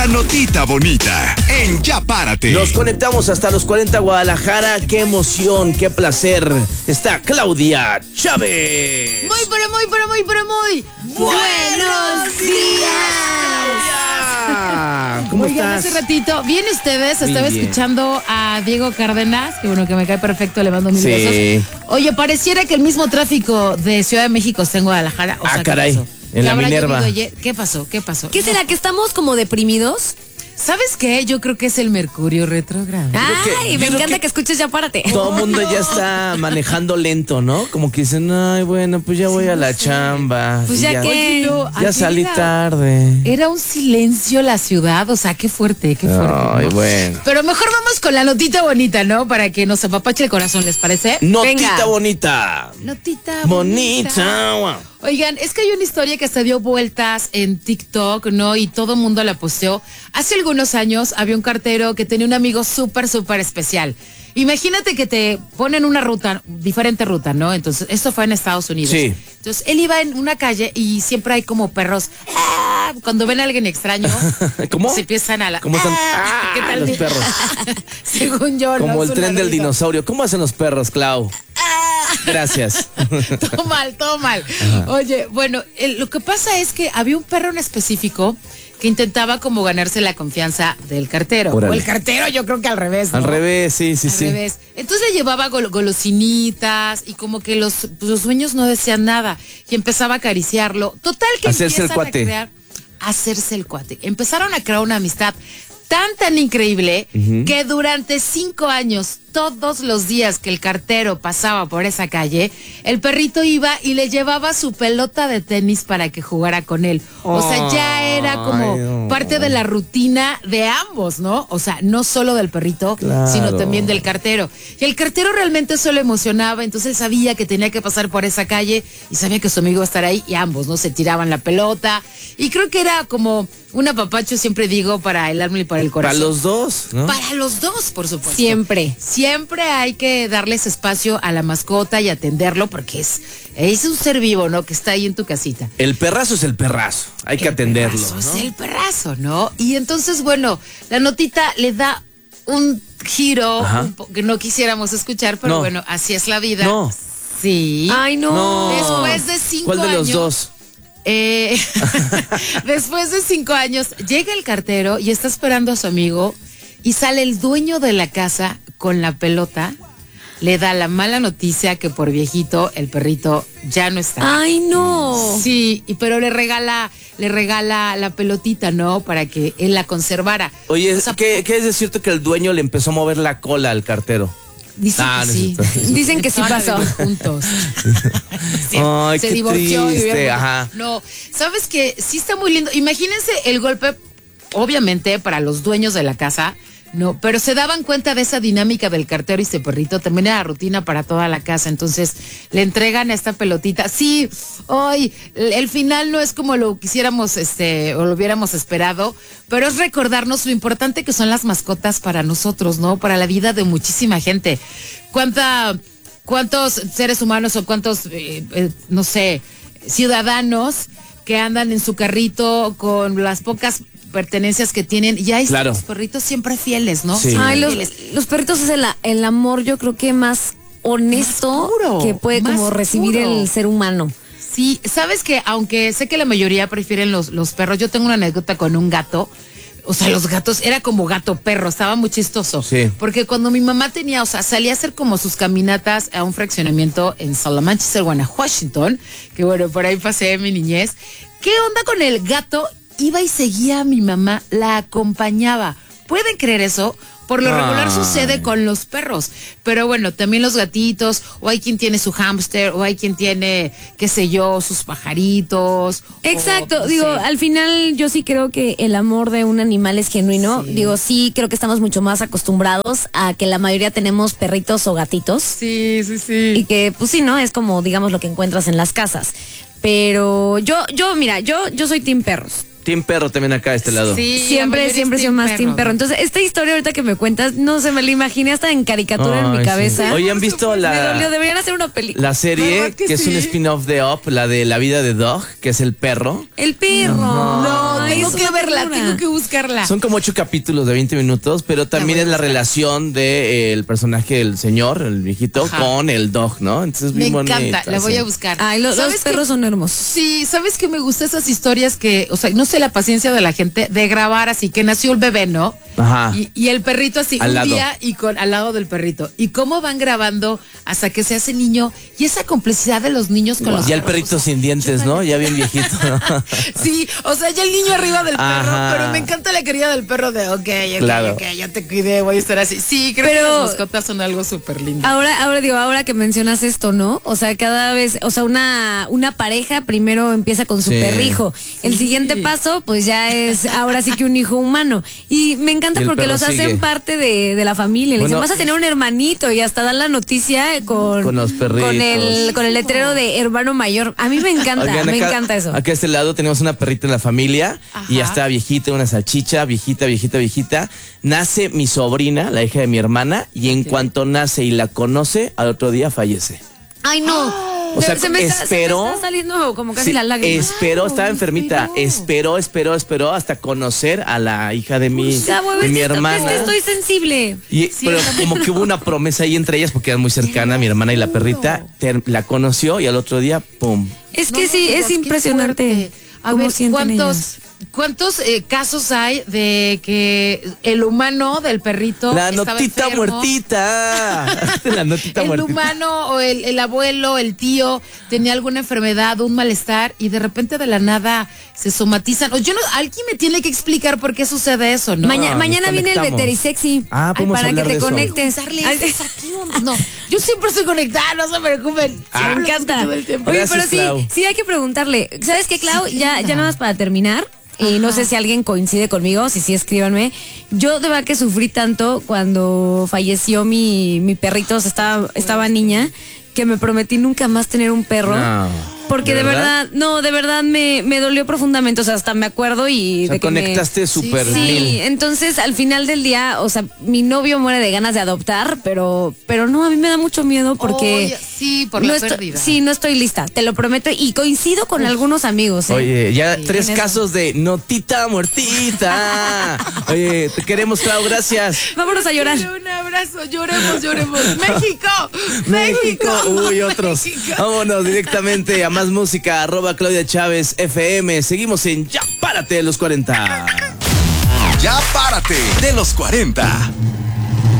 La notita bonita en Ya Párate. Nos conectamos hasta los 40 Guadalajara. Qué emoción, qué placer. Está Claudia Chávez. Muy buenos días. ¿Cómo Oigan, estás? hace ratito, bien ustedes, Muy estaba bien. escuchando a Diego Cárdenas, que bueno, que me cae perfecto, le mando mil Sí. besos. Oye, pareciera que el mismo tráfico de Ciudad de México está en Guadalajara. O sea, ¿qué Caray, pasó? en la ¿Habrá Minerva. llovido ayer? ¿Qué pasó? ¿Qué será? ¿Que estamos como deprimidos? ¿Sabes qué? Yo creo que es el Mercurio retrógrado. Ay, me creo encanta que- que escuches Ya Párate. Todo el mundo ya está manejando lento, ¿no? Como que dicen, ay, bueno, pues ya voy a la chamba. Pues Y ya que- Oye, no, Ya ayer salí era- tarde. Era un silencio la ciudad, o sea, qué fuerte, qué fuerte. Ay, ¿no? bueno. Pero mejor vamos con la notita bonita, ¿no? Para que nos apapache el corazón, ¿les parece? Notita Venga. bonita. Notita Bonita. Wow. Oigan, es que hay una historia que se dio vueltas en TikTok, ¿no? Y todo el mundo la posteó. Hace algunos años había un cartero que tenía un amigo súper especial. Imagínate que te ponen una ruta, diferente ruta, ¿no? Entonces, esto fue en Estados Unidos. Sí. Entonces, él iba en una calle y siempre hay como perros. ¡Ah! Cuando ven a alguien extraño, ¿Cómo? se empiezan a la. ¿Cómo están? ¡Ah! ¿Qué tal? Los perros. Según yo, ¿no? Como el Es tren una del risa. dinosaurio. ¿Cómo hacen los perros, Clau? Gracias. Todo mal. Oye, bueno, lo que pasa es que había un perro en específico que intentaba como ganarse la confianza del cartero. Órale. O el cartero, yo creo que al revés, ¿no? Al revés, sí. Al revés. Entonces le llevaba golosinitas y como que los dueños no decían nada y empezaba a acariciarlo. Total que Hacerse el empiezan cuate. a crear, hacerse el cuate. Empezaron a crear una amistad tan increíble que durante 5 años, todos los días que el cartero pasaba por esa calle, el perrito iba y le llevaba su pelota de tenis para que jugara con él. O sea, ya era como Ay, no. parte de la rutina de ambos, ¿no? O sea, no solo del perrito, Claro. sino también del cartero. Y el cartero realmente eso lo emocionaba, entonces él sabía que tenía que pasar por esa calle y sabía que su amigo iba a estar ahí y ambos, ¿no? Se tiraban la pelota. Y creo que era como un apapacho, siempre digo, para el alma y para el Para corazón. los dos, ¿no? Para los dos, por supuesto. Siempre. Siempre hay que darles espacio a la mascota y atenderlo porque es un ser vivo, ¿no? Que está ahí en tu casita. El perrazo es el perrazo. Hay que atenderlo, Perrazo, ¿no? Es el perrazo, ¿no? Y entonces, bueno, la notita le da un giro Ajá. que no quisiéramos escuchar, pero No. bueno, así es la vida. No. Sí. Ay, no. No. Después de 5 ¿Cuál de años. los dos? Después de 5 años, llega el cartero y está esperando a su amigo y sale el dueño de la casa con la pelota. Le da la mala noticia que por viejito el perrito ya no está. Ay, no. Sí, pero le regala la pelotita, ¿no? Para que él la conservara. Oye, O sea, ¿qué es de cierto que el dueño le empezó a mover la cola al cartero? dicen Ah, que no es sí. cierto. Dicen que sí Van a pasó. vivir juntos. Sí, Ay, se qué divorció. y triste, vivieron ajá. juntos. No, sabes que sí está muy lindo. Imagínense el golpe, obviamente, para los dueños de la casa. No, pero se daban cuenta de esa dinámica del cartero y ese perrito, también era rutina para toda la casa, entonces le entregan esta pelotita. Sí, hoy el final no es como lo quisiéramos, o lo hubiéramos esperado, pero es recordarnos lo importante que son las mascotas para nosotros, ¿no? Para la vida de muchísima gente. ¿Cuántos seres humanos o cuántos, no sé, ciudadanos que andan en su carrito con las pocas pertenencias que tienen, y hay Claro. los perritos siempre fieles, ¿no? Sí. Ay, Fieles. los perritos es el amor, yo creo que más honesto Más puro, que puede más como recibir puro. el ser humano. Sí, sabes que aunque sé que la mayoría prefieren los perros, yo tengo una anécdota con un gato. O sea, los gatos, era como gato perro, estaba muy chistoso. Sí. Porque cuando mi mamá tenía, o sea, salía a hacer como sus caminatas a un fraccionamiento en Salamanca, Washington, que bueno, por ahí pasé mi niñez. ¿Qué onda con el gato? Iba y seguía a mi mamá, la acompañaba. ¿Pueden creer eso? Por lo regular Ay. sucede con los perros. Pero bueno, también los gatitos, o hay quien tiene su hámster, o hay quien tiene, qué sé yo, sus pajaritos. Exacto, o, no digo, sé. al final yo sí creo que el amor de un animal es genuino. Sí. Digo, sí creo que estamos mucho más acostumbrados a que la mayoría tenemos perritos o gatitos. Sí. Y que, pues sí, ¿no? Es como, digamos, lo que encuentras en las casas. Pero mira, yo soy team perros. Team Perro también acá de este lado. Sí, Siempre he sido más team perro. ¿no? Entonces, esta historia ahorita que me cuentas, no se me la imaginé hasta en caricatura en mi Ay, cabeza. sí. Oye, ¿han visto Me dolió, la deberían hacer una película. serie ¿Verdad que que es un sí? spin-off de Up, la de La vida de Dog, que es el perro? El perro. No, Ay, tengo es que una verla, ternura. tengo que buscarla. Son como 8 capítulos de 20 minutos, pero también voy a es la buscar. relación del personaje del señor, el viejito, Ajá. con el dog, ¿no? Entonces, Me bien encanta, bonita, la voy sí. a buscar. Ay, los ¿Sabes qué? perros son hermosos. Sí, ¿sabes qué me gusta esas historias que, o sea, no sé la paciencia de la gente de grabar así, que nació el bebé, ¿no? Ajá. Y el perrito así, Al un lado. día y al lado del perrito. Y cómo van grabando hasta que se hace niño y esa complicidad de los niños con los Ya el perros, perrito o sea, sin dientes, ¿no? Ya bien viejito, ¿no? Sí, o sea, ya el niño arriba del perro, Ajá. pero me encanta la querida del perro de, ok, Claro. ya te cuidé, voy a estar así. Sí, creo que Pero- las mascotas son algo súper lindo. Ahora que mencionas esto, ¿no? O sea, cada vez, o sea, una pareja primero empieza con su Sí. perrijo. El siguiente paso, pues ya es ahora sí que un hijo humano. Y me encanta Y el porque perro los hacen sigue. parte de la familia. Le Bueno, dicen, vas a tener un hermanito y hasta dan la noticia Con los perritos. con el letrero de hermano mayor. A mí me encanta, Oigan, me acá- encanta eso. Acá a este lado tenemos una perrita en la familia y ya Ajá. está viejita, una salchicha, viejita. Nace mi sobrina, la hija de mi hermana, y en cuanto nace y la conoce, al otro día fallece. Ay, no. O sea, se me está esperó- saliendo como casi Sí, la lágrima. estaba enfermita. Esperó hasta conocer a la hija de mi Gabo, de es mi que hermana. estoy sensible. Pero como que hubo una promesa ahí entre ellas porque eran muy cercanas, mi hermana y la perrita. La conoció y al otro día, ¡pum! Es que No, sí, no, es qué impresionante. fuerte. A cómo ver, sienten ellas. ¿cuántos casos hay de que el humano del perrito La estaba notita enfermo? muertita. La notita El muertita. humano o el abuelo, el tío tenía alguna enfermedad, un malestar y de repente de la nada se somatizan. O yo no, alguien me tiene que explicar por qué sucede eso, ¿no? Mañana viene el desconectamos. Veterisexy. Ah, podemos para hablar que de te eso. conectes. Darle Ay, esas aquí, no, yo siempre estoy conectada, no se preocupen. Me Siempre los encanta. escucho todo el tiempo. Oye, Gracias, pero Clau. sí hay que preguntarle. ¿Sabes qué, Clau? Ya nada más para terminar. Y no sé si alguien coincide conmigo, si sí, escríbanme. Yo de verdad que sufrí tanto cuando falleció mi perrito, o sea, estaba niña, que me prometí nunca más tener un perro. No. Porque de verdad, me dolió profundamente, o sea, hasta me acuerdo y O sea, de que conectaste súper Sí, mil. entonces al final del día, o sea, mi novio muere de ganas de adoptar, pero no, a mí me da mucho miedo porque Oye, sí, por no la estoy, pérdida. sí, no estoy lista, te lo prometo y coincido con algunos amigos. ¿eh? Oye, ya Sí, 3 en eso. casos de notita muertita. Oye, te queremos, Clau, gracias. Vámonos a llorar. Un abrazo, lloremos. ¡México! Uy, otros. México. Vámonos directamente a más música, @Claudia Chávez FM. Seguimos en Ya Párate de los 40. Ya párate de los 40.